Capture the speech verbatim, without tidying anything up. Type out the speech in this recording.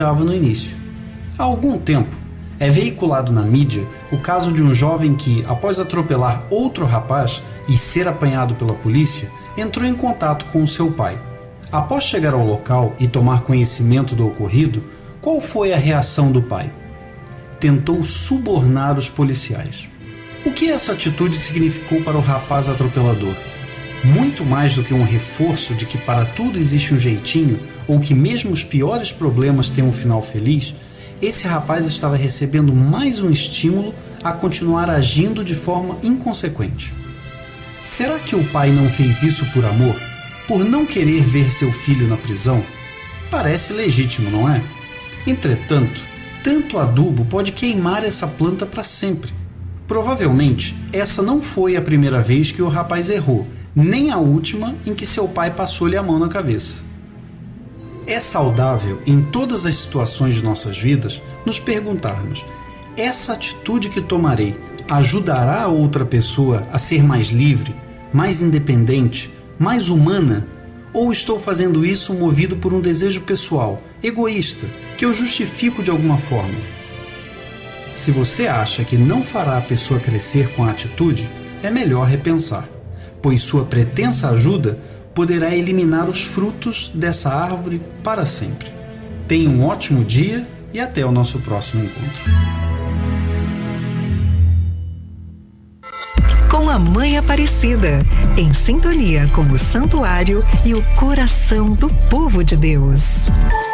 no início. Há algum tempo, é veiculado na mídia o caso de um jovem que, após atropelar outro rapaz e ser apanhado pela polícia, entrou em contato com o seu pai. Após chegar ao local e tomar conhecimento do ocorrido, qual foi a reação do pai? Tentou subornar os policiais. O que essa atitude significou para o rapaz atropelador? Muito mais do que um reforço de que para tudo existe um jeitinho, ou que mesmo os piores problemas têm um final feliz, esse rapaz estava recebendo mais um estímulo a continuar agindo de forma inconsequente. Será que o pai não fez isso por amor? Por não querer ver seu filho na prisão? Parece legítimo, não é? Entretanto, tanto adubo pode queimar essa planta para sempre. Provavelmente, essa não foi a primeira vez que o rapaz errou, nem a última em que seu pai passou-lhe a mão na cabeça. É saudável, em todas as situações de nossas vidas, nos perguntarmos: essa atitude que tomarei ajudará a outra pessoa a ser mais livre, mais independente, mais humana? Ou estou fazendo isso movido por um desejo pessoal, egoísta, que eu justifico de alguma forma? Se você acha que não fará a pessoa crescer com a atitude, é melhor repensar, pois sua pretensa ajuda poderá eliminar os frutos dessa árvore para sempre. Tenha um ótimo dia e até o nosso próximo encontro. Com a Mãe Aparecida, em sintonia com o santuário e o coração do povo de Deus.